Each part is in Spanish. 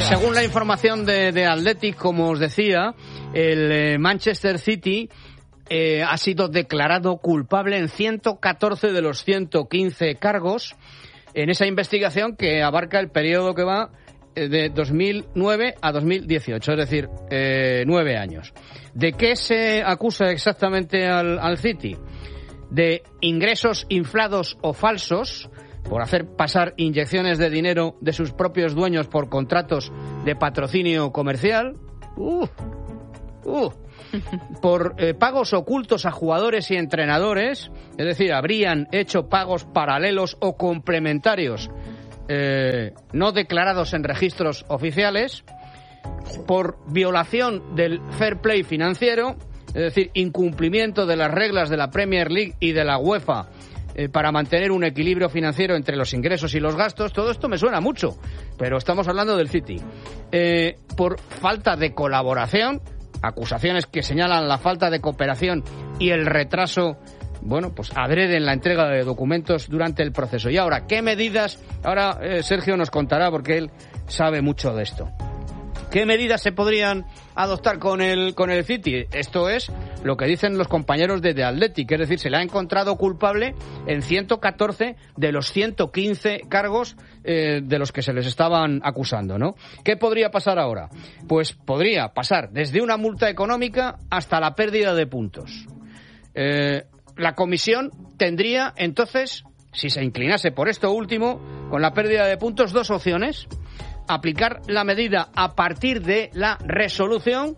según la información de Athletic, como os decía, el Manchester City ha sido declarado culpable en 114 de los 115 cargos en esa investigación que abarca el periodo que va de 2009 a 2018, es decir, 9 años. ¿De qué se acusa exactamente al City? De ingresos inflados o falsos, por hacer pasar inyecciones de dinero de sus propios dueños por contratos de patrocinio comercial, por pagos ocultos a jugadores y entrenadores, es decir, habrían hecho pagos paralelos o complementarios no declarados en registros oficiales, por violación del fair play financiero, es decir, incumplimiento de las reglas de la Premier League y de la UEFA para mantener un equilibrio financiero entre los ingresos y los gastos. Todo esto me suena mucho, pero estamos hablando del City. Por falta de colaboración, acusaciones que señalan la falta de cooperación y el retraso, bueno, pues adrede en la entrega de documentos durante el proceso. Y ahora, ¿qué medidas? Ahora Sergio nos contará porque él sabe mucho de esto. ¿Qué medidas se podrían adoptar con el City? Esto es lo que dicen los compañeros de The Athletic, es decir, se le ha encontrado culpable en 114 de los 115 cargos de los que se les estaban acusando, ¿no? ¿Qué podría pasar ahora? Pues podría pasar desde una multa económica hasta la pérdida de puntos. La comisión tendría, entonces, si se inclinase por esto último, con la pérdida de puntos, dos opciones: aplicar la medida a partir de la resolución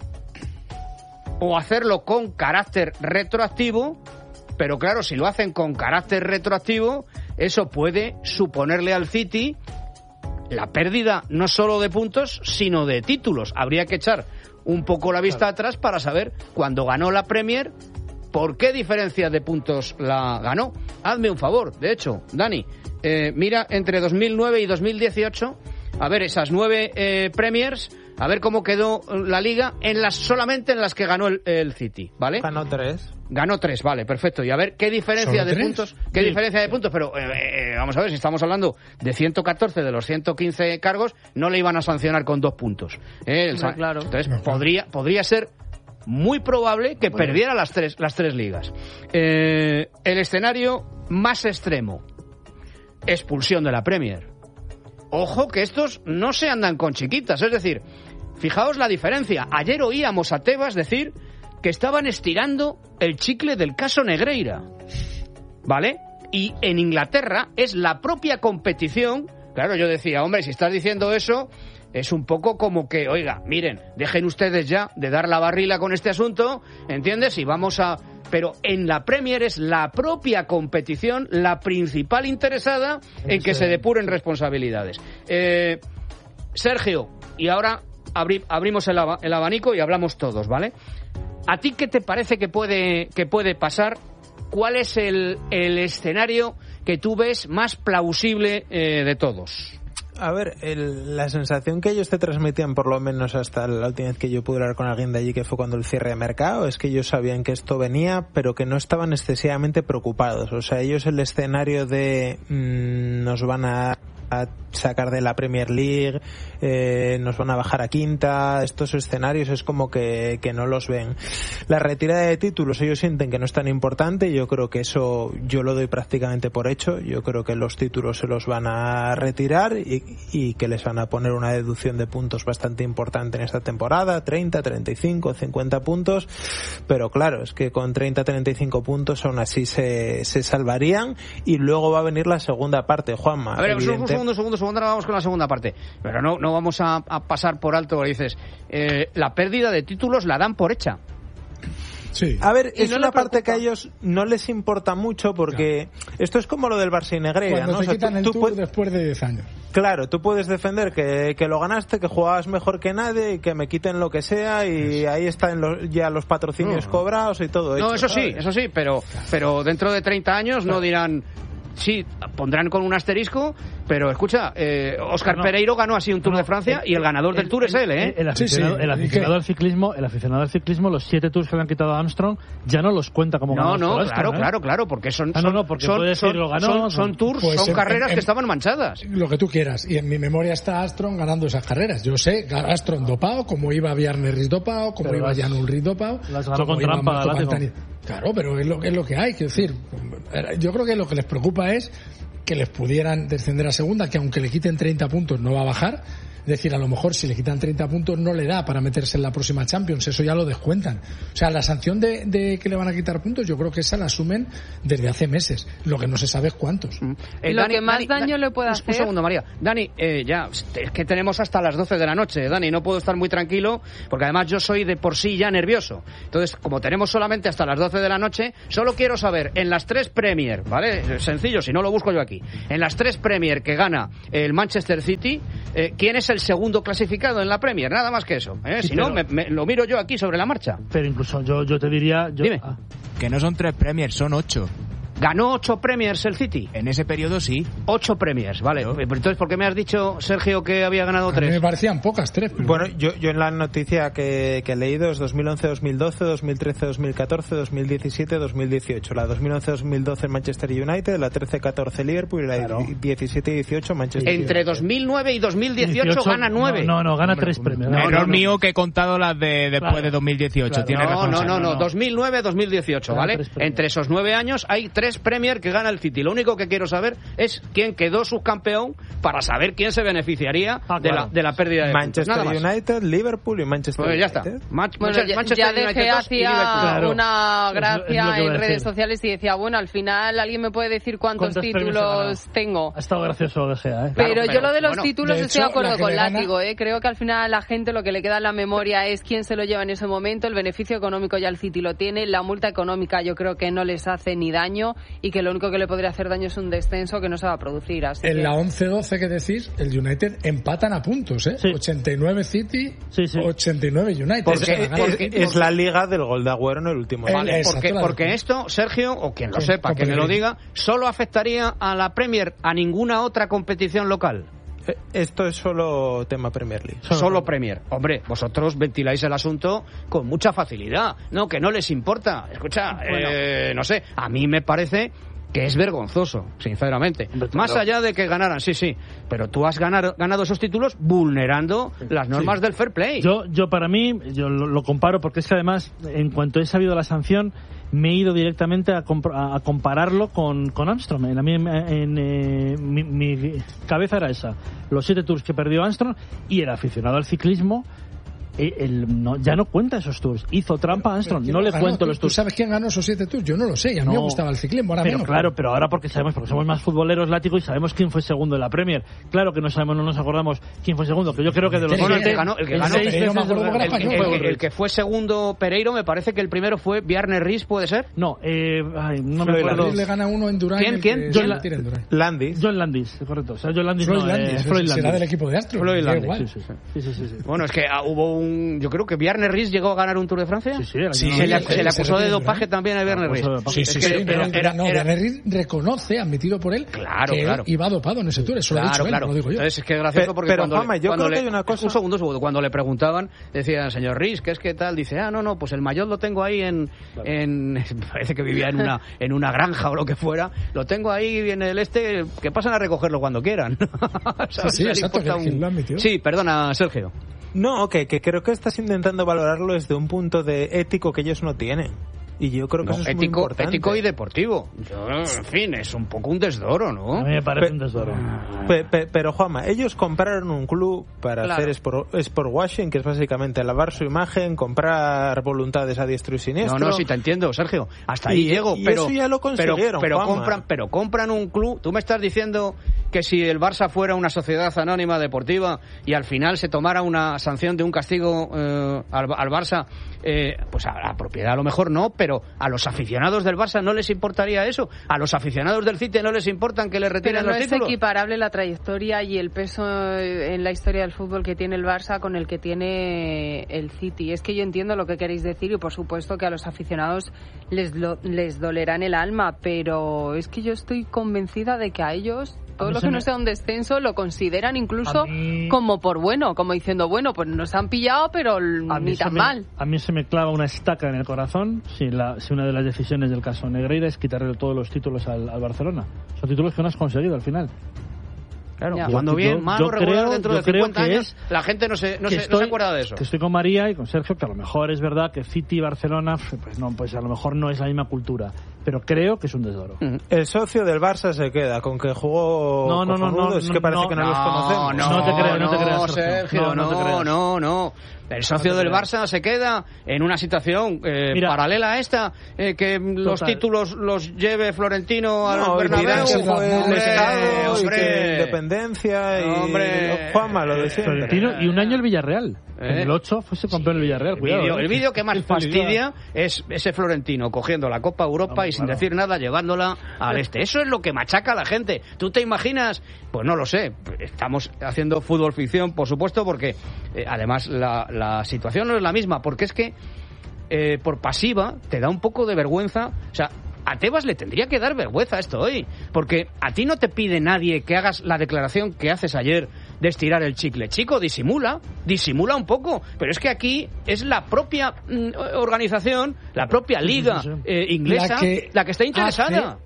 o hacerlo con carácter retroactivo, pero claro, si lo hacen con carácter retroactivo, eso puede suponerle al City la pérdida no solo de puntos, sino de títulos. Habría que echar un poco la vista atrás para saber cuando ganó la Premier por qué diferencia de puntos la ganó. Hazme un favor, de hecho, Dani, mira entre 2009 y 2018, a ver esas 9 Premiers, a ver cómo quedó la Liga solamente en las que ganó el City, ¿vale? Ganó 3. Ganó 3, vale, perfecto. Y a ver qué diferencia de puntos, pero vamos a ver, si estamos hablando de 114 de los 115 cargos, no le iban a sancionar con 2 puntos. Claro. Entonces podría ser muy probable que perdiera las tres ligas. El escenario más extremo: expulsión de la Premier. Ojo que estos no se andan con chiquitas, es decir, fijaos la diferencia. Ayer oíamos a Tebas decir que estaban estirando el chicle del caso Negreira, ¿vale? Y en Inglaterra es la propia competición. Claro, yo decía, hombre, si estás diciendo eso, es un poco como que, oiga, miren, dejen ustedes ya de dar la barrila con este asunto, ¿entiendes? Y vamos a... Pero en la Premier es la propia competición la principal interesada en que se depuren responsabilidades. Sergio, y ahora abrimos el abanico y hablamos todos, ¿vale? ¿A ti qué te parece que puede pasar? ¿Cuál es el escenario que tú ves más plausible de todos? A ver, la sensación que ellos te transmitían, por lo menos hasta la última vez que yo pude hablar con alguien de allí, que fue cuando el cierre de mercado, es que ellos sabían que esto venía, pero que no estaban excesivamente preocupados. O sea, ellos el escenario de nos van a sacar de la Premier League, nos van a bajar a quinta, estos escenarios es como que no los ven. La retirada de títulos ellos sienten que no es tan importante, yo creo que eso yo lo doy prácticamente por hecho. Yo creo que los títulos se los van a retirar y que les van a poner una deducción de puntos bastante importante en esta temporada, 30, 35, 50 puntos, pero claro, es que con 30, 35 puntos aún así se salvarían, y luego va a venir la segunda parte, Juanma. A ver, un segundo, ahora vamos con la segunda parte. Pero no vamos a pasar por alto, dices, la pérdida de títulos la dan por hecha. Sí. A ver, es una parte que a ellos no les importa mucho porque esto es como lo del Barça y Negreira, cuando ¿no? se quitan el Tour después de 10 años. Claro, tú puedes defender que lo ganaste, que jugabas mejor que nadie y que me quiten lo que sea, y ahí están ya los patrocinios cobrados y todo No, hecho, eso sí, pero dentro de 30 años no dirán... sí, pondrán con un asterisco, pero escucha, Óscar Pereiro ganó así un Tour de Francia y el ganador del Tour es él, ¿eh? El aficionado al ciclismo, los 7 Tours que le han quitado a Armstrong ya no los cuenta como ganador. Claro, porque son Tours, pues son carreras que estaban manchadas. Lo que tú quieras, y en mi memoria está Armstrong ganando esas carreras. Yo sé, Armstrong dopado, como iba Bjarne Riis dopado, como iba Jan Ullrich dopado, las ganó con trampa. Claro, pero es lo que hay, quiero decir. Yo creo que lo que les preocupa es que les pudieran descender a segunda, que aunque le quiten 30 puntos no va a bajar. Es decir, a lo mejor si le quitan 30 puntos no le da para meterse en la próxima Champions, eso ya lo descuentan. O sea, la sanción de que le van a quitar puntos, yo creo que esa la asumen desde hace meses. Lo que no se sabe es cuántos. Lo que más daño le puede hacer... Un segundo, María. Dani, ya, es que tenemos hasta las 12 de la noche, Dani, no puedo estar muy tranquilo, porque además yo soy de por sí ya nervioso. Entonces, como tenemos solamente hasta las 12 de la noche, solo quiero saber, en las 3 Premier, ¿vale? Sencillo, si no lo busco yo aquí. En las 3 Premier que gana el Manchester City, ¿quién es el segundo clasificado en la Premier? Nada más que eso. Sí, si no, me lo miro yo aquí sobre la marcha. Pero incluso yo te diría... Dime. Que no son 3 Premier, son 8. ¿Ganó 8 Premiers el City? En ese periodo sí. 8 Premiers, vale. ¿No? Entonces, ¿por qué me has dicho, Sergio, que había ganado 3? A mí me parecían pocas, 3. Pero... Bueno, yo en la noticia que he leído es 2011-2012, 2013-2014, 2017-2018. La 2011-2012 Manchester United, la 13-14 Liverpool y la 17-18 Manchester United. Entre 2009 y 2018 gana 9. No, gana 3 premios. Error mío que he contado las de después de 2018. Claro. Tiene razón. No. 2009-2018, ¿vale? Entre esos 9 años hay 3 Premier que gana el City. Lo único que quiero saber es quién quedó subcampeón para saber quién se beneficiaría de la pérdida de Manchester puntos. United, Liverpool y Manchester United. United. Ya está. Manchester ya dejé hacía una gracia en redes sociales y decía, bueno, al final alguien me puede decir cuántos títulos tengo. Ha estado gracioso de Gea, ¿eh? Pero yo lo de los títulos estoy de acuerdo con gana... Látigo, ¿eh? Creo que al final a la gente lo que le queda en la memoria es quién se lo lleva en ese momento. El beneficio económico ya el City lo tiene. La multa económica yo creo que no les hace ni daño y que lo único que le podría hacer daño es un descenso que no se va a producir. Así en que... la 11-12 que decís, el United empatan a puntos, ¿eh? Sí. 89 City, sí. 89 United. Porque es la liga del gol de Agüero en el último. Vale, porque esto, Sergio, o quien lo sepa, que me lo diga, solo afectaría a la Premier, a ninguna otra competición local. Esto es solo tema Premier League. Solo Premier. Hombre, vosotros ventiláis el asunto con mucha facilidad. No, que no les importa. Escucha, no sé, a mí me parece que es vergonzoso, sinceramente. Más allá de que ganaran, sí, pero tú has ganado esos títulos vulnerando las normas del fair play. Yo para mí, yo lo comparo porque es que además, en cuanto he sabido la sanción, me he ido directamente a compararlo con Armstrong. Mi cabeza era esa. Los 7 tours que perdió Armstrong y el aficionado al ciclismo ya no cuenta esos tours. Hizo trampa a Armstrong, no le cuento los tours. ¿Tú sabes quién ganó esos 7 tours? Yo no lo sé, y a mí me gustaba el ciclismo, ahora pero menos. Claro, pero ahora porque somos más futboleros, Látigo, y sabemos quién fue segundo en la Premier. Claro que no nos acordamos quién fue segundo, que yo creo que de los el que fue segundo Pereiro, me parece que el primero fue Bjarne Riis, ¿puede ser? No, no me acuerdo. Le gana uno en Durán. ¿Quién? John Landis, correcto. O sea, John Landis será del equipo de Astro. Floyd Landis. Sí. Bueno, es que hubo yo creo que Bjarne Riis llegó a ganar un Tour de Francia. Sí, se le acusó de dopaje también a Bjarne Riis. Bjarne Riis reconoce, admitido por él, que él iba dopado en ese Tour. Eso lo ha dicho él, no lo digo yo. Entonces es que es gracioso porque pero Fama, yo creo que hay una cosa. Un segundo, cuando le preguntaban, decía, señor Riis, ¿qué es que tal? Dice, no, pues el maillot lo tengo ahí parece que vivía en una granja o lo que fuera, lo tengo ahí en el que pasan a recogerlo cuando quieran. Sí, exacto, lo admitió. Sí, perdona, Sergio. No, que creo que estás intentando valorarlo desde un punto de ético que ellos no tienen. Y yo creo que eso es muy importante. Ético y deportivo. En fin, es un poco un desdoro, ¿no? A mí me parece un desdoro. Pero Juanma, ellos compraron un club para hacer sport washing, que es básicamente lavar su imagen, comprar voluntades a diestro y siniestro. No, sí te entiendo, Sergio. Hasta ahí llego, y pero eso ya lo consiguieron, pero compran un club. Tú me estás diciendo que si el Barça fuera una sociedad anónima deportiva y al final se tomara una sanción de un castigo al Barça, pues a la propiedad a lo mejor no, pero a los aficionados del Barça no les importaría eso, a los aficionados del City no les importan que le retiren pero no los títulos. Es equiparable la trayectoria y el peso en la historia del fútbol que tiene el Barça con el que tiene el City. Es que yo entiendo lo que queréis decir y por supuesto que a los aficionados les dolerá en el alma, pero es que yo estoy convencida de que a ellos todo lo que no sea un descenso lo consideran incluso como por bueno, como diciendo, bueno, pues nos han pillado, pero ni tan mal. A mí se me clava una estaca en el corazón si una de las decisiones del caso Negreira es quitarle todos los títulos al Barcelona. Son títulos que no has conseguido al final. Claro, jugando bien, mal o regular dentro de 50 años, la gente no se acuerda de eso. Que estoy con María y con Sergio, que a lo mejor es verdad que City y Barcelona, pues a lo mejor no es la misma cultura, pero creo que es un desdoro. El socio del Barça se queda con que jugó no, es que parece que no los conocemos. No te creas, Sergio, no. El socio del Barça se queda en una situación paralela a esta, que los títulos los lleve Florentino al Bernabéu, Independencia y Juanma, lo de siempre. Florentino y un año el Villarreal. En el 8 fuese campeón el Villarreal. Cuidado, el vídeo que más fastidia es ese Florentino cogiendo la Copa Europa y sin decir nada llevándola al este. Eso es lo que machaca a la gente. ¿Tú te imaginas? Pues no lo sé. Estamos haciendo fútbol ficción, por supuesto, porque además la situación no es la misma, porque es que por pasiva te da un poco de vergüenza. O sea, a Tebas le tendría que dar vergüenza esto hoy, porque a ti no te pide nadie que hagas la declaración que haces ayer de estirar el chicle. Chico, disimula un poco, pero es que aquí es la propia organización, la propia liga inglesa la que está interesada.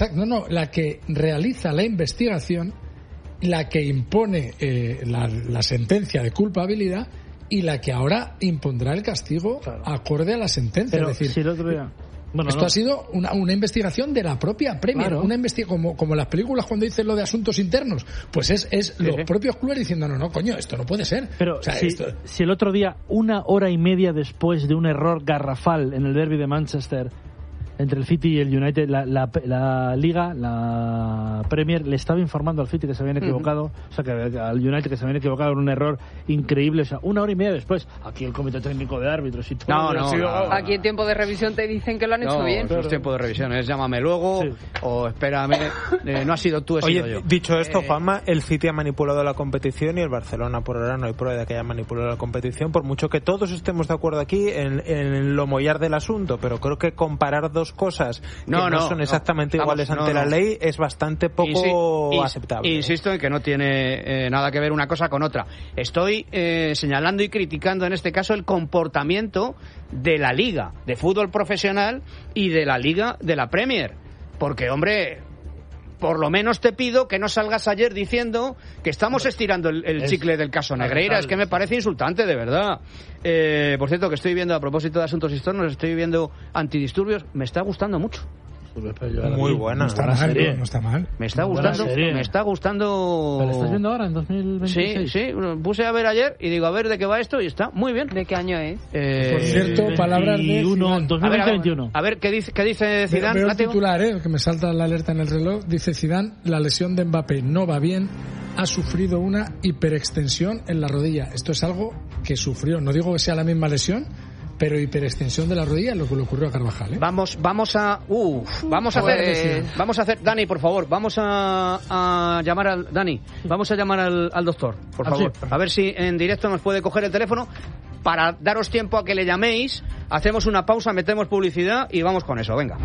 La que realiza la investigación, la que impone la sentencia de culpabilidad y la que ahora impondrá el castigo acorde a la sentencia. Pero, es decir, si el otro día... Esto ha sido una investigación de la propia Premier, como las películas cuando dicen lo de asuntos internos, pues es los propios clubes diciendo no, coño, esto no puede ser. Pero si el otro día, 1 hora y media después de un error garrafal en el derbi de Manchester entre el City y el United, la Liga, la Premier, le estaba informando al City que se habían equivocado, o sea, que al United que se habían equivocado en un error increíble, o sea, 1 hora y media después, aquí el comité técnico de árbitros y todo. Aquí en tiempo de revisión te dicen que lo han hecho bien. No es tiempo de revisión, es llámame luego o espérame, no has sido tú, he sido yo. Dicho esto, Juanma, el City ha manipulado la competición y el Barcelona por ahora no hay prueba de que haya manipulado la competición, por mucho que todos estemos de acuerdo aquí en lo mollar del asunto, pero creo que comparar dos cosas que no son exactamente iguales ante la ley es bastante poco aceptable. Insisto en que no tiene nada que ver una cosa con otra. Estoy señalando y criticando en este caso el comportamiento de la Liga de Fútbol Profesional y de la Liga de la Premier. Porque, hombre, por lo menos te pido que no salgas ayer diciendo que estamos estirando el chicle del caso Negreira. Es que me parece insultante, de verdad. Por cierto, que estoy viendo, a propósito de asuntos externos, estoy viendo Antidisturbios. Me está gustando mucho. Muy buena. No está mal. Me está gustando. ¿Pero la estás viendo ahora, en 2026? Sí. Puse a ver ayer y digo, a ver de qué va esto y está muy bien. ¿De qué año es? Por cierto, palabras de Zidane. 2021. A ver, ¿qué dice Zidane? Veo el titular, que me salta la alerta en el reloj. Dice Zidane, la lesión de Mbappé no va bien, ha sufrido una hiperextensión en la rodilla. Esto es algo que sufrió, no digo que sea la misma lesión, pero hiperextensión de la rodilla es lo que le ocurrió a Carvajal. Vamos a hacer, Dani, por favor, vamos a llamar al Dani, vamos a llamar al doctor, por favor, a ver si en directo nos puede coger el teléfono para daros tiempo a que le llaméis. Hacemos una pausa, metemos publicidad y vamos con eso, venga.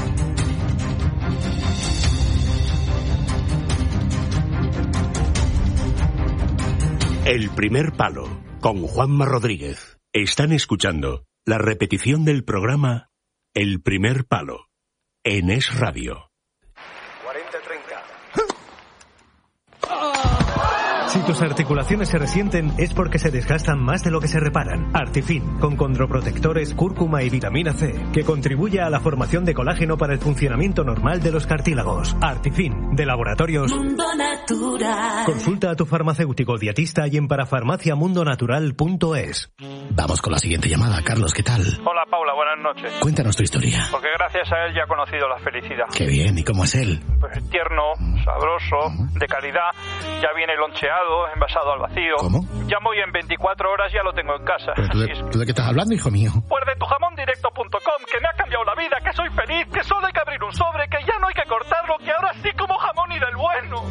El primer palo, con Juanma Rodríguez. Están escuchando la repetición del programa El primer palo en Es Radio. 40-30. Si tus articulaciones se resienten es porque se desgastan más de lo que se reparan. Artifin, con condroprotectores, cúrcuma y vitamina C, que contribuye a la formación de colágeno para el funcionamiento normal de los cartílagos. Artifin, de Laboratorios Mundo Natural. Consulta a tu farmacéutico dietista y en parafarmaciamundonatural.es. Vamos con la siguiente llamada. Carlos, ¿qué tal? Hola Paula, buenas noches. Cuéntanos tu historia. Porque gracias a él ya he conocido la felicidad. Qué bien, ¿y cómo es él? Pues tierno, sabroso, de calidad, ya viene loncheado, envasado al vacío. ¿Cómo? Llamo y en 24 horas ya lo tengo en casa. ¿Tú de qué estás hablando, hijo mío? Pues de tujamondirecto.com, que me ha cambiado la vida, que soy feliz, que solo hay que abrir un sobre, que ya no hay que cortarlo, que ahora sí como jamón y del bueno.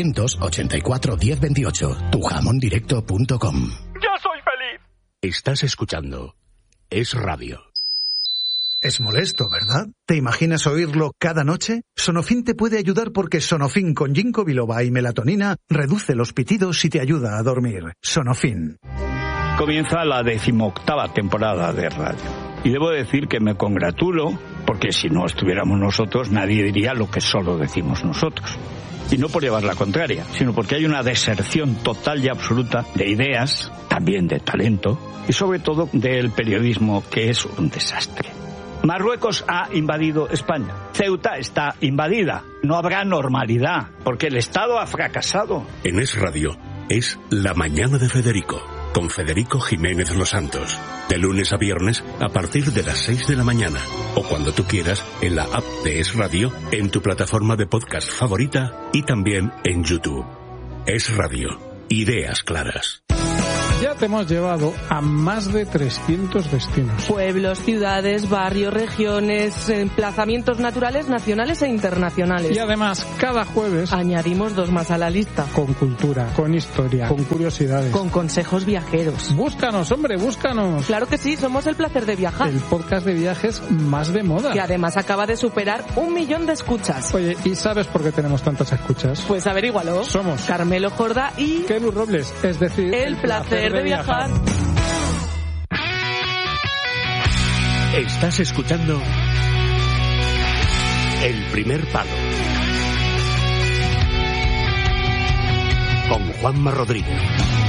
984 1028, tujamondirecto.com. Yo soy feliz. Estás escuchando Es Radio. Es molesto, ¿verdad? ¿Te imaginas oírlo cada noche? Sonofin te puede ayudar porque Sonofin con ginkgo biloba y melatonina reduce los pitidos y te ayuda a dormir. Sonofin. Comienza la 18ª temporada de radio. Y debo decir que me congratulo porque si no estuviéramos nosotros nadie diría lo que solo decimos nosotros. Y no por llevar la contraria, sino porque hay una deserción total y absoluta de ideas, también de talento, y sobre todo del periodismo, que es un desastre. Marruecos ha invadido España. Ceuta está invadida. No habrá normalidad, porque el Estado ha fracasado. En Es Radio es La Mañana de Federico, con Federico Jiménez Los Santos. De lunes a viernes a partir de las 6 de la mañana. O cuando tú quieras en la app de Es Radio, en tu plataforma de podcast favorita y también en YouTube. Es Radio. Ideas claras. Ya te hemos llevado a más de 300 destinos. Pueblos, ciudades, barrios, regiones, emplazamientos naturales, nacionales e internacionales. Y además, cada jueves añadimos 2 más a la lista. Con cultura, con historia, con curiosidades, con consejos viajeros. Búscanos, hombre, búscanos. Claro que sí, somos El Placer de Viajar. El podcast de viajes más de moda. Que además acaba de superar 1 millón de escuchas. Oye, ¿y sabes por qué tenemos tantas escuchas? Pues averígualo. Somos Carmelo Jordá y Kelu Robles, es decir, El Placer de Viajar. Estás escuchando El Primer Palo con Juanma Rodríguez.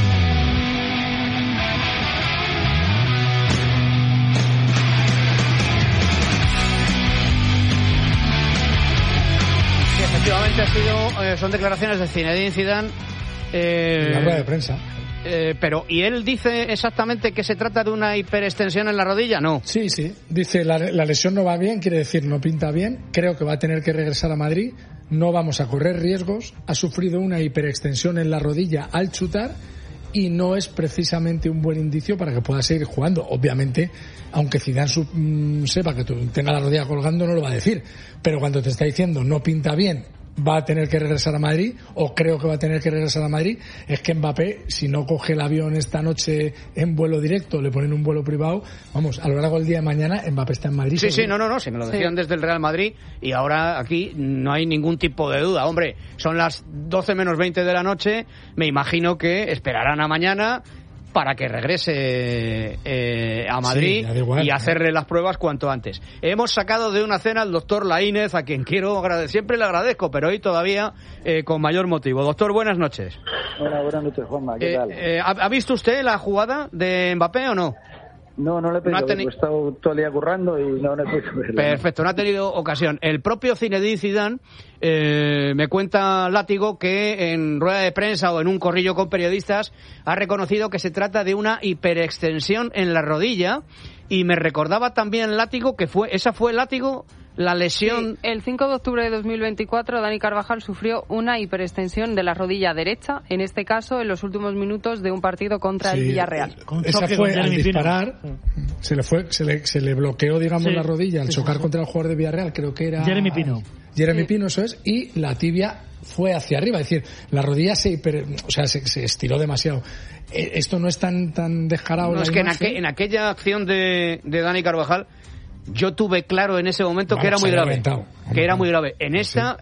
Sí, efectivamente son declaraciones de Zinedine Zidane. La rueda de prensa. Pero, ¿y él dice exactamente que se trata de una hiperextensión en la rodilla? No. Sí. Dice, la lesión no va bien, quiere decir no pinta bien. Creo que va a tener que regresar a Madrid. No vamos a correr riesgos. Ha sufrido una hiperextensión en la rodilla al chutar y no es precisamente un buen indicio para que pueda seguir jugando. Obviamente, aunque Zidane sepa que tenga la rodilla colgando, no lo va a decir. Pero cuando te está diciendo no pinta bien, va a tener que regresar a Madrid, o creo que va a tener que regresar a Madrid, es que Mbappé, si no coge el avión esta noche en vuelo directo, le ponen un vuelo privado, vamos, a lo largo del día de mañana Mbappé está en Madrid. Sí, no, se me lo decían desde el Real Madrid y ahora aquí no hay ningún tipo de duda. Hombre, son las 12 menos 20 de la noche, me imagino que esperarán a mañana para que regrese a Madrid y hacerle las pruebas cuanto antes. Hemos sacado de una cena al doctor Laínez, a quien quiero agradecer, siempre le agradezco, pero hoy todavía con mayor motivo. Doctor, buenas noches. Hola, buenas noches, Juanma, ¿qué tal? ¿Ha visto usted la jugada de Mbappé o no? No le he pedido, he estado todo el día currando y no he podido verla. Perfecto, no ha tenido ocasión. El propio Zinedine Zidane me cuenta Látigo que en rueda de prensa o en un corrillo con periodistas ha reconocido que se trata de una hiperextensión en la rodilla, y me recordaba también Látigo que esa fue Látigo la lesión. Sí, el 5 de octubre de 2024 Dani Carvajal sufrió una hiperextensión de la rodilla derecha, en este caso en los últimos minutos de un partido contra el Villarreal. Esa fue al disparar, se le bloqueó, digamos, la rodilla al chocar contra el jugador de Villarreal, creo que era Jeremy Pino. Pino, eso es, y la tibia fue hacia arriba, es decir, la rodilla se estiró demasiado. Esto no es tan descarado. No, es que en aquella acción de Dani Carvajal yo tuve claro en ese momento que era muy grave. En esta,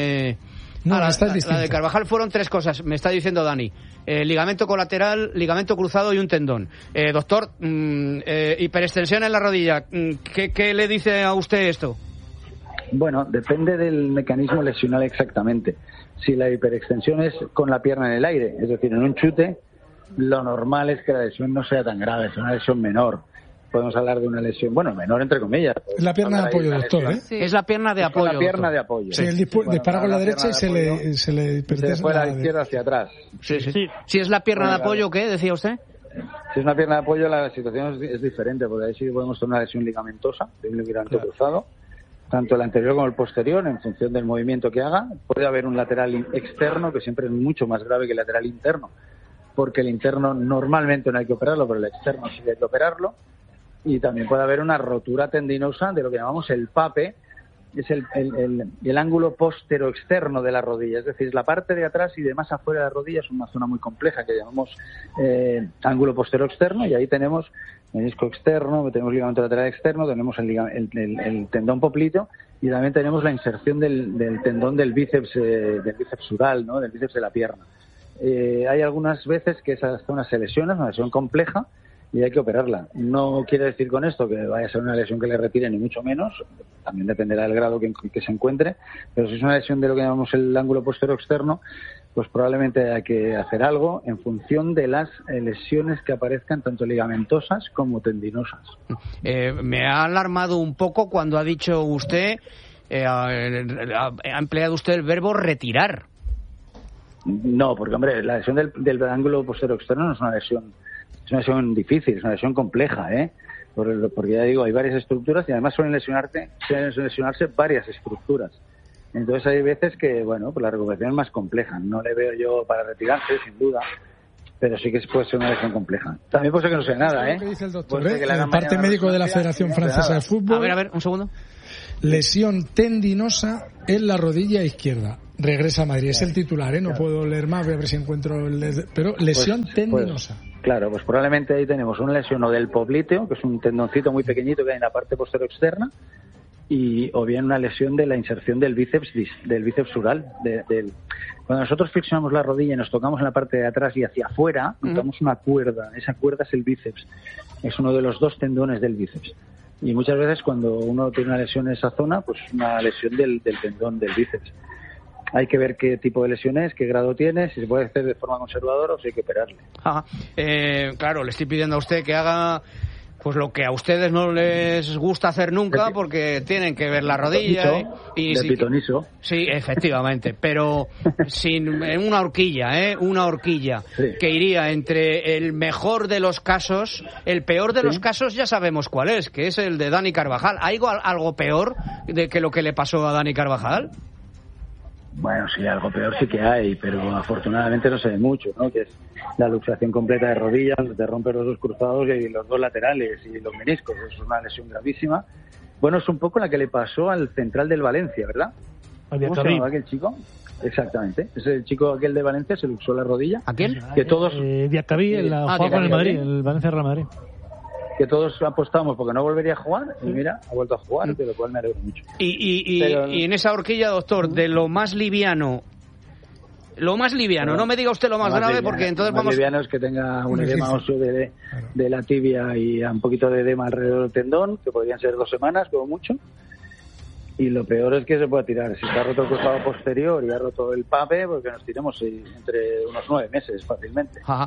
la de Carvajal fueron 3 cosas, me está diciendo Dani. Ligamento colateral, ligamento cruzado y un tendón. Doctor, hiperextensión en la rodilla, ¿qué le dice a usted esto? Bueno, depende del mecanismo lesional exactamente. Si la hiperextensión es con la pierna en el aire, es decir, en un chute, lo normal es que la lesión no sea tan grave, es una lesión menor. Podemos hablar de una lesión, bueno, menor entre comillas. Es la pierna de apoyo, doctor, ¿eh? Sí. Es la pierna de apoyo. La pierna de apoyo. Sí, él dispara con la derecha y se le fue la izquierda hacia atrás. Sí. Si es la pierna de apoyo, ¿qué decía usted? Si es una pierna de apoyo, la situación es diferente, porque ahí sí podemos tener una lesión ligamentosa, de un ligamento cruzado, tanto el anterior como el posterior, en función del movimiento que haga. Puede haber un lateral externo, que siempre es mucho más grave que el lateral interno, porque el interno normalmente no hay que operarlo, pero el externo sí hay que operarlo. Y también puede haber una rotura tendinosa de lo que llamamos el PAPE, es el ángulo postero-externo de la rodilla, es decir, la parte de atrás y de más afuera de la rodilla es una zona muy compleja que llamamos ángulo postero-externo, y ahí tenemos menisco externo, tenemos ligamento lateral externo, tenemos el tendón popliteo, y también tenemos la inserción del tendón del bíceps sural, ¿no? Del bíceps de la pierna. Hay algunas veces que esa zona se lesiona, es una lesión compleja, y hay que operarla. No quiere decir con esto que vaya a ser una lesión que le retire, ni mucho menos, también dependerá del grado que se encuentre, pero si es una lesión de lo que llamamos el ángulo postero externo, pues probablemente hay que hacer algo en función de las lesiones que aparezcan, tanto ligamentosas como tendinosas. Me ha alarmado un poco cuando ha dicho usted, ha empleado usted el verbo retirar. No, porque hombre, la lesión del ángulo postero externo no es una lesión difícil, es una lesión compleja, porque ya digo, hay varias estructuras y además suelen lesionarse varias estructuras. Entonces hay veces que, bueno, pues la recuperación es más compleja. No le veo yo para retirarse, sin duda, pero sí que puede ser una lesión compleja. También puede ser que no sea nada, ¿Qué dice el doctor? El parte médico de la Federación Francesa de Fútbol. A ver, un segundo. Lesión tendinosa en la rodilla izquierda. Regresa a Madrid. Es el titular, No puedo leer más, voy a ver si encuentro pero lesión tendinosa. Claro, pues probablemente ahí tenemos una lesión o del popliteo, que es un tendoncito muy pequeñito que hay en la parte posterior externa, o bien una lesión de la inserción del bíceps sural. Cuando nosotros flexionamos la rodilla y nos tocamos en la parte de atrás y hacia afuera, notamos una cuerda. Esa cuerda es el bíceps. Es uno de los dos tendones del bíceps. Y muchas veces cuando uno tiene una lesión en esa zona, pues una lesión del tendón del bíceps. Hay que ver qué tipo de lesión es, qué grado tiene, si se puede hacer de forma conservadora o si hay que operarle. Claro, le estoy pidiendo a usted que haga pues lo que a ustedes no les gusta hacer nunca, porque tienen que ver la rodilla y pitonizo. Sí, efectivamente, pero sin una horquilla, que iría entre el mejor de los casos, el peor de los casos ya sabemos cuál es, que es el de Dani Carvajal. ¿Hay algo peor de que lo que le pasó a Dani Carvajal? Bueno, sí, algo peor sí que hay, pero afortunadamente no se ve mucho, ¿no? Que es la luxación completa de rodillas, te rompes los dos cruzados y los dos laterales y los meniscos. Es una lesión gravísima. Bueno, es un poco la que le pasó al central del Valencia, ¿verdad? ¿Cómo se llamaba aquel chico? Exactamente. Es el chico aquel de Valencia, se luxó la rodilla. ¿A quién? Que todos... Diacabí, jugaba con el Madrid, el Valencia Real Madrid. Que todos apostamos porque no volvería a jugar, y mira, ha vuelto a jugar, de lo cual me alegro mucho. Y en esa horquilla, doctor, de lo más liviano, no me diga usted lo más grave, porque entonces lo más liviano es que tenga un edema óseo de la tibia y un poquito de edema alrededor del tendón, que podrían ser 2 semanas, como mucho. Y lo peor es que se puede tirar. Si está roto el costado posterior y ha roto el PAPE, porque nos tiremos entre unos 9 meses fácilmente. Ajá.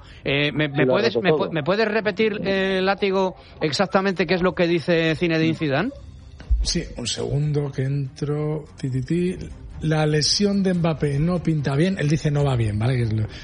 ¿Me puedes repetir, Látigo, exactamente qué es lo que dice Zinedine Zidane? Sí, un segundo que entro. La lesión de Mbappé no pinta bien. Él dice no va bien, ¿vale?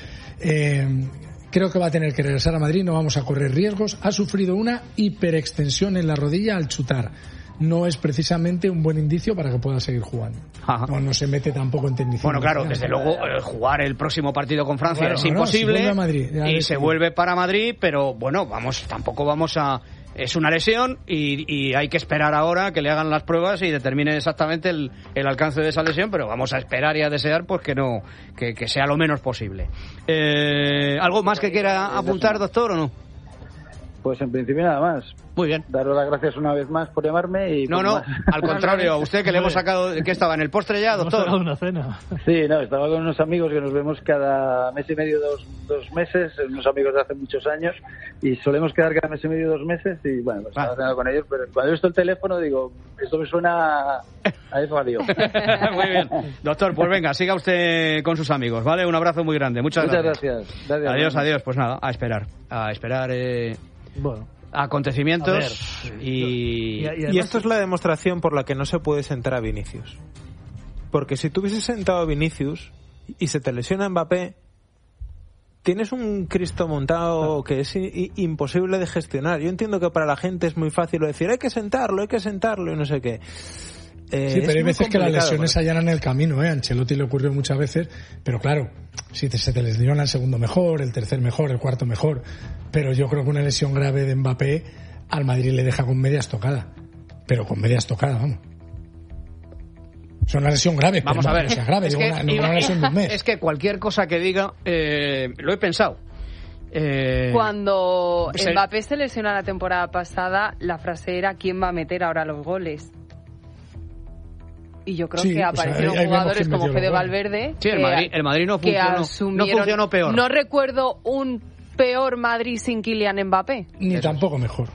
Creo que va a tener que regresar a Madrid, no vamos a correr riesgos. Ha sufrido una hiperextensión en la rodilla al chutar. No es precisamente un buen indicio para que pueda seguir jugando. No se mete tampoco en tecnicismo. Bueno, claro, desde luego jugar el próximo partido con Francia es imposible. Se vuelve a Madrid, se vuelve para Madrid, pero bueno, tampoco vamos a... Es una lesión y hay que esperar ahora que le hagan las pruebas y determinen exactamente el alcance de esa lesión, pero vamos a esperar y a desear pues que sea lo menos posible. ¿Algo más que quiera apuntar, doctor, o no? Pues en principio nada más. Muy bien. Daros las gracias una vez más por llamarme y... No, al contrario, a usted que le hemos sacado... ¿Qué estaba, en el postre ya, doctor? Hemos sacado una cena. Sí, estaba con unos amigos que nos vemos cada mes y medio, dos meses, unos amigos de hace muchos años, y solemos quedar cada mes y medio, 2 meses, y bueno, pues estaba cenando con ellos, pero cuando he visto el teléfono digo, esto me suena a eso radio. Muy bien. Doctor, pues venga, siga usted con sus amigos, ¿vale? Un abrazo muy grande. Muchas gracias. Adiós. Pues nada, a esperar. Bueno, acontecimientos y esto es la demostración por la que no se puede sentar a Vinicius, porque si tú hubieses sentado a Vinicius y se te lesiona Mbappé, tienes un Cristo montado que es imposible de gestionar. Yo entiendo que para la gente es muy fácil decir hay que sentarlo y no sé qué. Sí, pero hay veces que las lesiones allanan el camino, A Ancelotti le ocurrió muchas veces, pero claro, si se te lesiona el segundo mejor, el tercer mejor, el cuarto mejor, pero yo creo que una lesión grave de Mbappé al Madrid le deja con medias tocadas, vamos. Es una lesión grave, vamos a ver. Es grave, una lesión de un mes. Es que cualquier cosa que diga, lo he pensado. Cuando Mbappé se lesionó la temporada pasada, la frase era ¿quién va a meter ahora los goles? Y yo creo que aparecieron jugadores como Fede Valverde. Sí, el Madrid no funcionó peor. No recuerdo un peor Madrid sin Kylian Mbappé. Ni tampoco mejor.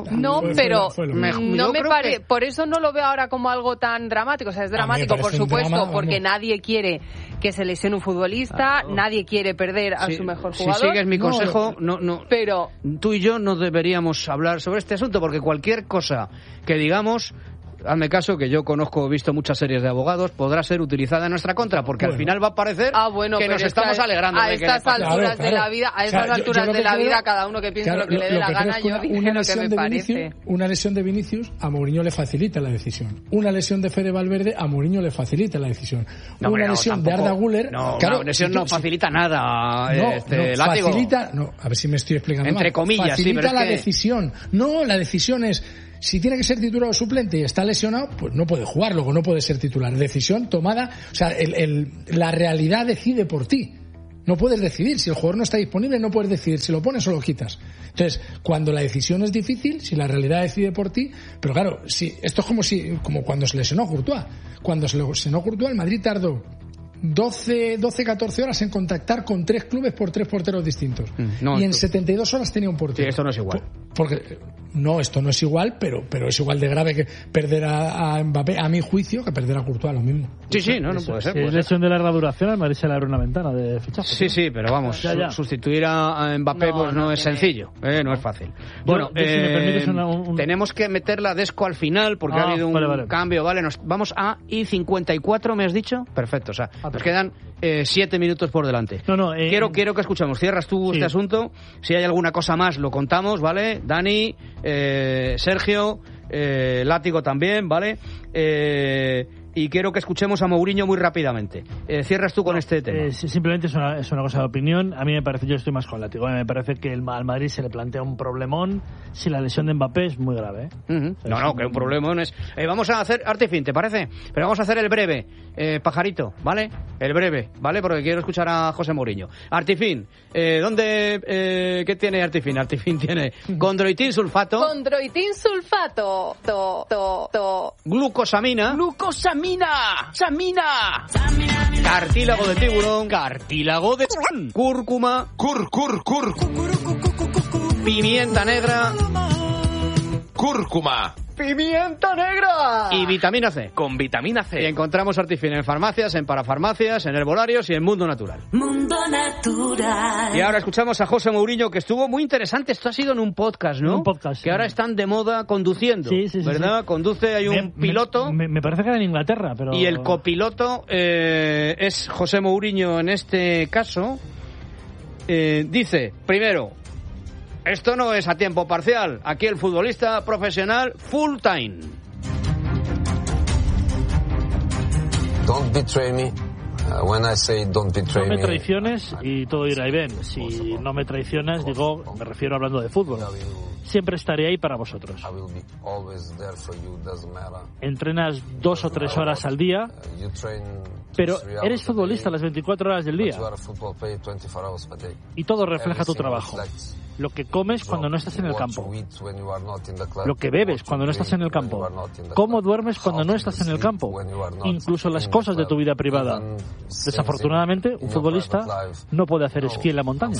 Por eso no lo veo ahora como algo tan dramático. O sea, es dramático, por supuesto, porque nadie quiere que se lesione un futbolista, nadie quiere perder a su mejor jugador. Si sigues mi consejo, pero tú y yo no deberíamos hablar sobre este asunto, porque cualquier cosa que digamos, hazme caso, que yo he visto muchas series de abogados, podrá ser utilizada en nuestra contra, porque al final va a parecer que nos estamos alegrando a de que estas alturas de la vida, cada uno que piense lo que le dé la gana, yo diré lo que me parece. Una lesión de Vinicius a Mourinho le facilita la decisión. Una lesión de Fede Valverde a Mourinho le facilita la decisión. Una lesión de Arda Güler, una lesión no facilita nada. Facilita, a ver si me estoy explicando entre comillas, facilita la decisión. No, la decisión es, si tiene que ser titular o suplente y está lesionado, pues no puede jugar, luego no puede ser titular. Decisión tomada, o sea, la realidad decide por ti. No puedes decidir, si el jugador no está disponible no puedes decidir si lo pones o lo quitas. Entonces, cuando la decisión es difícil, si la realidad decide por ti, pero claro, esto es como cuando se lesionó Courtois. Cuando se lesionó Courtois, el Madrid tardó 12-14 horas en contactar con 3 clubes por 3 porteros distintos. Y en 72 horas tenía un portero. Sí, esto no es igual. Porque esto no es igual, pero es igual de grave que perder a Mbappé, a mi juicio, que perder a Courtois, lo mismo. Sí, no puede ser. Si es lesión de larga duración, al Madrid se le abre una ventana de fichaje. Sí, pero vamos, sustituir a Mbappé no es sencillo, no es fácil. Bueno, si me permites tenemos que meter la Desco al final, porque ha habido un cambio, ¿vale? Vamos a I54, ¿me has dicho? Perfecto, o sea, nos quedan 7 minutos por delante. Quiero que escuchemos. Cierras tú este asunto. Si hay alguna cosa más, lo contamos, ¿vale? Dani, Sergio, Látigo también, ¿vale? Y quiero que escuchemos a Mourinho muy rápidamente. Cierras tú con este tema. Simplemente es una cosa de opinión. A mí me parece, yo estoy más con Látigo, me parece que al Madrid se le plantea un problemón si la lesión de Mbappé es muy grave. Que un problemón es... vamos a hacer, Artifin, ¿te parece? Pero vamos a hacer el breve, pajarito, ¿vale? El breve, ¿vale? Porque quiero escuchar a José Mourinho. Artifin, ¿qué tiene Artifin? Artifin tiene condroitin sulfato. Glucosamina. Samina. Cartílago de tiburón. Cartílago de cúrcuma. Pimienta negra. Cúrcuma. ¡Pimienta negra! Y vitamina C. Con vitamina C. Y encontramos Artifin en farmacias, en parafarmacias, en herbolarios y en Mundo Natural. Mundo Natural. Y ahora escuchamos a José Mourinho, que estuvo muy interesante. Esto ha sido en un podcast, ¿no? Un podcast. Que ahora están de moda conduciendo. Sí, ¿verdad? Sí. Conduce, hay un piloto. Me parece que era en Inglaterra, pero... Y el copiloto es José Mourinho en este caso. Dice, primero... Esto no es a tiempo parcial. Aquí el futbolista profesional full time. Don't betray me. When I say don't betray me. No me traiciones y todo irá bien. Si no me traicionas, me refiero hablando de fútbol. Siempre estaré ahí para vosotros. Entrenas 2 o 3 horas al día, pero eres futbolista las 24 horas del día. Y todo refleja tu trabajo. lo que comes cuando no estás en el campo, lo que bebes cuando no estás en el campo, cómo duermes cuando no estás en el campo, incluso las cosas de tu vida privada. Desafortunadamente, un futbolista no puede hacer esquí en la montaña,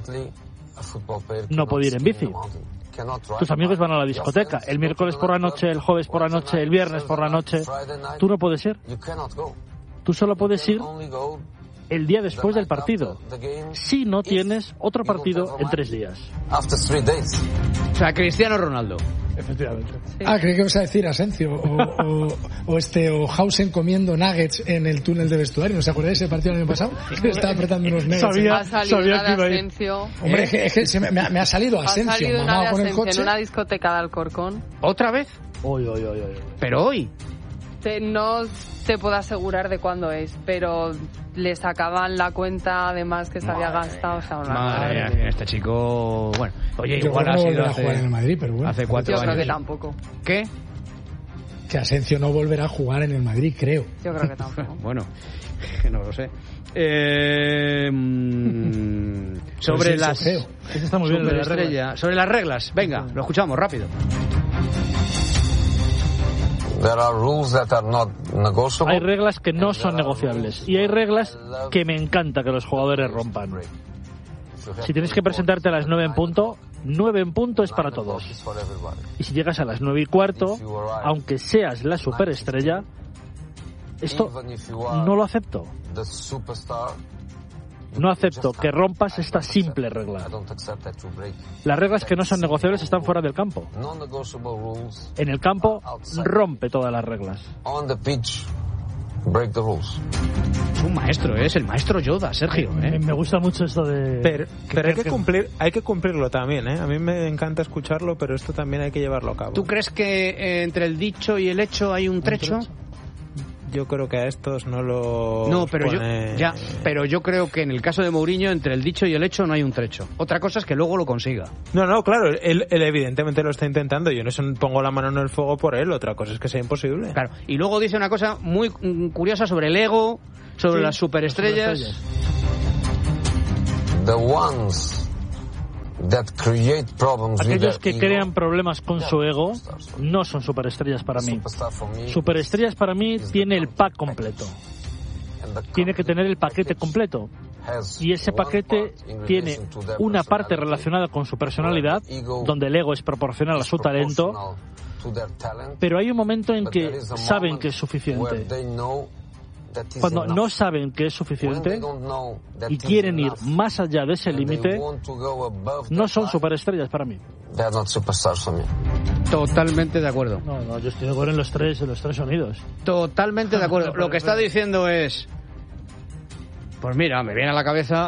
no puede ir en bici. Tus amigos van a la discoteca el miércoles por la noche, el jueves por la noche, el viernes por la noche. Tú no puedes ir. Tú solo puedes ir el día después del partido, si no tienes otro partido en 3 días. O sea, Cristiano Ronaldo. Efectivamente. Sí. Creí que ibas a decir Asensio o Hausen comiendo nuggets en el túnel de vestuario. ¿No se acuerdan de ese partido el año pasado? Estaba apretando unos nuggets. Sabía que iba a ir. Hombre, es que me ha salido Asensio. Ha salido mamado con el Asensio coche. en una discoteca de Alcorcón. ¿Otra vez? Hoy. Pero hoy. No te puedo asegurar de cuándo es, pero le sacaban la cuenta además que se había gastado. O sea, Madre mía, este chico... Bueno, oye, yo igual creo que ha no sido volverá a jugar en el Madrid, pero bueno. Hace 4 años. Yo creo que tampoco. ¿Qué? Que Asensio no volverá a jugar en el Madrid, creo. Yo creo que tampoco. Bueno, no lo sé. Sobre las... Está muy bien sobre las reglas. Venga, lo escuchamos rápido. Hay reglas que no son negociables y hay reglas que me encanta que los jugadores rompan. Si tienes que presentarte a las 9 en punto, 9 en punto es para todos. Y si llegas a las 9:15, aunque seas la superestrella, esto no lo acepto. No acepto que rompas esta simple regla. Las reglas que no son negociables están fuera del campo. En el campo, rompe todas las reglas. Es un maestro, es el maestro Yoda, Sergio. Me gusta mucho esto de... Pero hay que cumplirlo también, ¿eh? A mí me encanta escucharlo, pero esto también hay que llevarlo a cabo. ¿Tú crees que entre el dicho y el hecho hay un trecho? Yo creo que a estos no lo... No, pero yo creo que en el caso de Mourinho, entre el dicho y el hecho no hay un trecho. Otra cosa es que luego lo consiga. No, claro, él evidentemente lo está intentando. Yo no pongo la mano en el fuego por él. Otra cosa es que sea imposible. Claro, y luego dice una cosa muy curiosa sobre el ego, sobre las superestrellas. Aquellos que crean problemas con su ego no son superestrellas para mí. Superestrellas para mí tiene el pack completo. Tiene que tener el paquete completo. Y ese paquete tiene una parte relacionada con su personalidad, donde el ego es proporcional a su talento, pero hay un momento en que saben que es suficiente. Cuando no saben que es suficiente y quieren ir más allá de ese límite, no son superestrellas para mí. Totalmente de acuerdo. No, yo estoy de acuerdo en los tres sonidos. Totalmente de acuerdo. Lo que está diciendo es... Pues mira, me viene a la cabeza...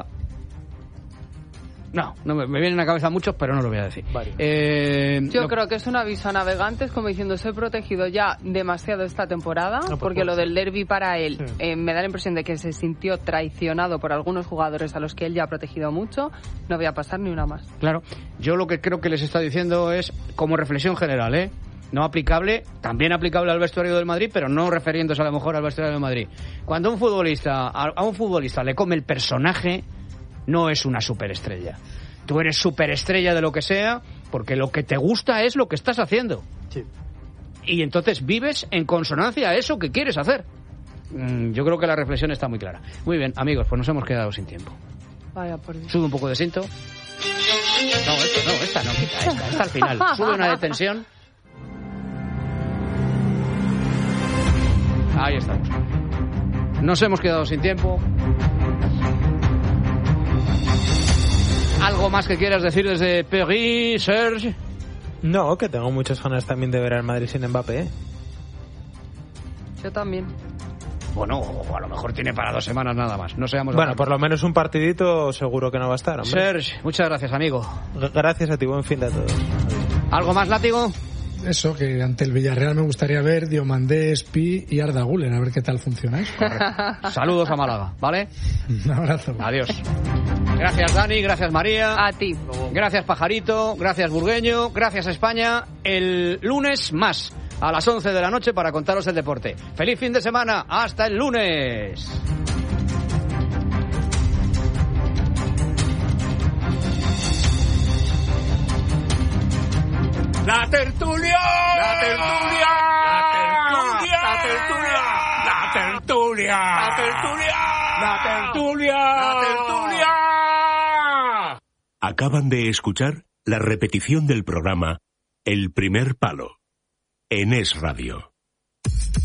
No, me vienen a la cabeza muchos, pero no lo voy a decir. Yo creo que es un aviso a navegantes, como diciendo, soy protegido ya demasiado esta temporada, porque lo del derbi para él me da la impresión de que se sintió traicionado por algunos jugadores a los que él ya ha protegido mucho. No voy a pasar ni una más. Claro, yo lo que creo que les está diciendo es, como reflexión general, no aplicable, también aplicable al vestuario del Madrid, pero no refiriéndose a lo mejor al vestuario del Madrid. Cuando a un futbolista le come el personaje, no es una superestrella. Tú eres superestrella de lo que sea, porque lo que te gusta es lo que estás haciendo. Sí. Y entonces vives en consonancia a eso que quieres hacer. Yo creo que la reflexión está muy clara. Muy bien, amigos, pues nos hemos quedado sin tiempo. Vaya por Dios. Sube un poco de cinto. Esta no, esta al final. Sube una de tensión. Ahí estamos. Nos hemos quedado sin tiempo. ¿Algo más que quieras decir desde París, Serge? No, que tengo muchas ganas también de ver al Madrid sin Mbappé. Yo también. Bueno, a lo mejor tiene para 2 semanas nada más. No seamos... Bueno, por lo menos un partidito seguro que no va a estar, hombre. Serge, muchas gracias, amigo. Gracias a ti, buen fin de a todos. ¿Algo más, Látigo? Eso, que ante el Villarreal me gustaría ver Diomandé, Espi y Arda Güler, a ver qué tal funcionáis. Saludos a Málaga, ¿vale? Un abrazo. Adiós. Gracias, Dani, gracias, María. A ti. Gracias, Pajarito, gracias, Burgueño, gracias, España. El lunes más, a las 11 de la noche, para contaros el deporte. ¡Feliz fin de semana! ¡Hasta el lunes! La tertulia. La tertulia. La tertulia. La tertulia. La tertulia. La tertulia. La tertulia. La tertulia. Acaban de escuchar la repetición del programa El Primer Palo en Es Radio.